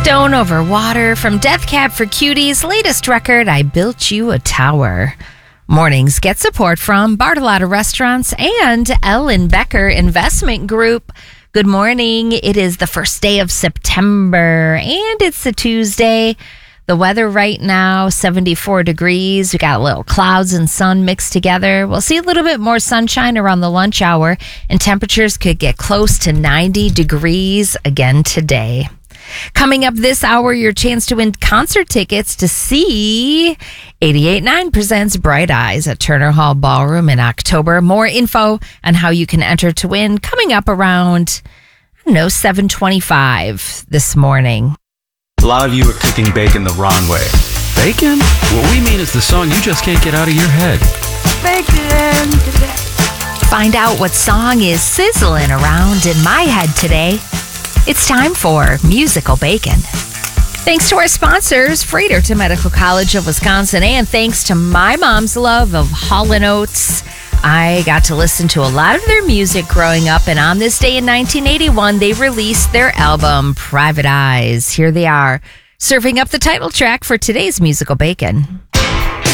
Stone Over Water from Death Cab for Cutie's latest record, I Built You a Tower. Mornings get support from Bartolotta Restaurants and Ellen Becker Investment Group. Good morning. It is the first day of September and it's a Tuesday. The weather right now, 74 degrees. We got a little clouds and sun mixed together. We'll see a little bit more sunshine around the lunch hour and temperatures could get close to 90 degrees again today. Coming up this hour, your chance to win concert tickets to see 88.9 presents Bright Eyes at Turner Hall Ballroom in October. More info on how you can enter to win coming up around, 7:25 this morning. A lot of you are cooking bacon the wrong way. Bacon? What we mean is the song you just can't get out of your head. Bacon. Find out what song is sizzling around in my head today. It's time for Musical Bacon. Thanks to our sponsors, Fredericton Medical College of Wisconsin, and thanks to my mom's love of Hall & Oates. I got to listen to a lot of their music growing up, and on this day in 1981, they released their album, Private Eyes. Here they are, serving up the title track for today's Musical Bacon.